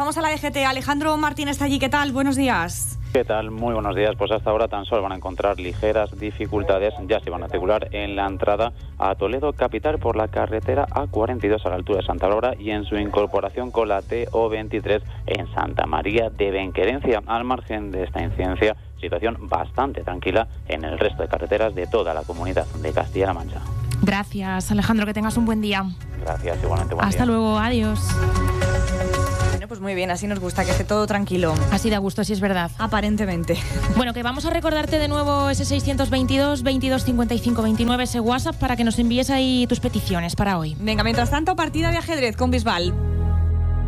vamos a la DGT. Alejandro Martín está allí. ¿Qué tal? Buenos días. ¿Qué tal? Muy buenos días. Pues hasta ahora tan solo van a encontrar ligeras dificultades. Ya se van a articular en la entrada a Toledo capital por la carretera A42 a la altura de Santa Bárbara y en su incorporación con la TO23 en Santa María de Benquerencia. Al margen de esta incidencia, situación bastante tranquila en el resto de carreteras de toda la comunidad de Castilla-La Mancha. Gracias, Alejandro, que tengas un buen día. Gracias, igualmente. Buen Hasta día. luego, adiós. Bueno, pues muy bien, así nos gusta, que esté todo tranquilo. Así da gusto, si es verdad. Aparentemente. Bueno, que vamos a recordarte de nuevo ese 622 22 55 29, ese WhatsApp, para que nos envíes ahí tus peticiones para hoy. Venga, mientras tanto, partida de ajedrez con Bisbal.